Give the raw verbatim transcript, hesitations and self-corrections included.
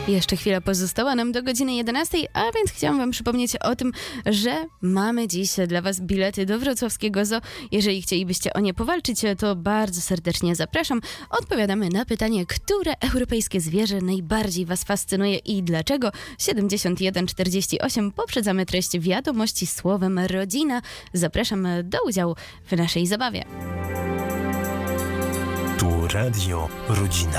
Jeszcze chwila pozostała nam do godziny jedenastej, a więc chciałam wam przypomnieć o tym, że mamy dziś dla was bilety do wrocławskiego zoo. Jeżeli chcielibyście o nie powalczyć, to bardzo serdecznie zapraszam. Odpowiadamy na pytanie, które europejskie zwierzę najbardziej was fascynuje i dlaczego. siedemdziesiąt jeden czterdzieści osiem poprzedzamy treść wiadomości słowem rodzina. Zapraszam do udziału w naszej zabawie. Tu Radio Rodzina.